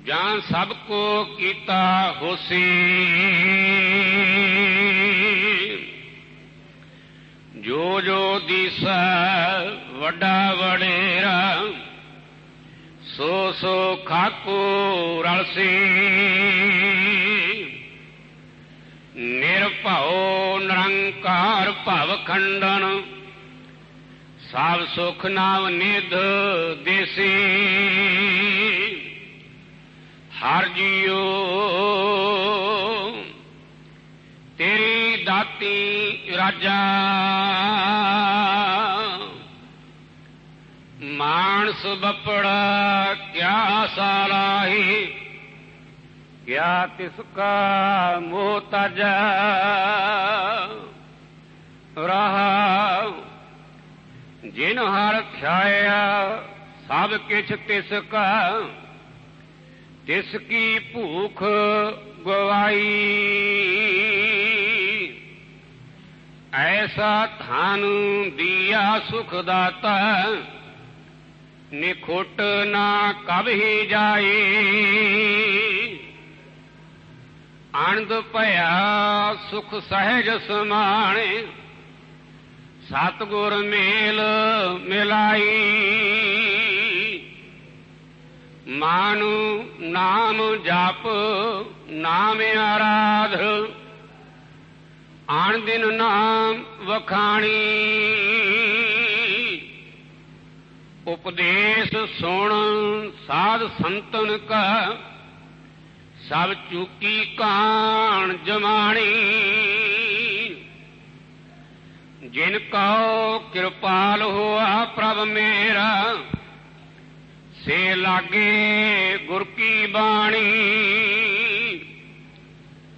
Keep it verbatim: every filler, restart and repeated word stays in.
ਜਾਂ ਸਭ ਕੋ ਕੀਤਾ ਹੋਸੀ। ਜੋ ਜੋ ਦੀਸੈ ਵੱਡਾ ਵਡੇਰਾ, ਸੋ ਸੋ ਖਾਕੂ ਰਲਸੀ। ਨਿਰਭਉ ਨਿਰੰਕਾਰ ਭਵ ਖੰਡਨ, ਸਭ ਸੁਖ ਨਾਮ ਨਿਧ ਦੇਸੀ। ਹਰ ਜੀਓ ਤੇਰੀ ਦਾਤੀ ਰਾਜਾ, ਮਾਨਸ ਬਪੜਾ ਕਿਆ ਸਾਲਾਹੀ। ਕਿਆ ਤਿਸਕਾ ਮੋਹ ਤਾਜਾ, ਰਹਾ ਜਿਨ ਹਰ ਖਿਆਇਆ ਸਭ ਕਿਛ ਤਿਸ ਕਾ। ਤਿਸ ਕੀ ਭੂਖ ਗਵਾਈ, ਐਸਾ ਧਨ ਦੀਆ ਸੁਖ ਦਾਤਾ। ਨਿਖੁੱਟ ਨਾ ਕਬਹੀ ਜਾਈ, ਆਨੰਦ ਭਇਆ ਸੁਖ ਸਹਿਜ ਸਮਾਣੇ। ਸਤਿਗੁਰ ਮੇਲ ਮਿਲਾਈ, ਮਾਨੁ ਨਾਮ ਜਪ ਨਾਮ ਆਰਾਧ। ਆਣ ਦਿਨ ਨਾਮ ਵਖਾਣੀ, ਉਪਦੇਸ਼ ਸੁਣ ਸਾਧ ਸੰਤਨ ਕਾ। ਸਭ ਚੂਕੀ ਕਾਣ ਜਮਾਣੀ, ਜਿਨ ਕਉ ਕਿਰਪਾਲ ਹੋਆ ਪ੍ਰਭ ਮੇਰਾ। ਸੇ ਲਾਗੇ ਗੁਰ ਕੀ ਬਾਣੀ,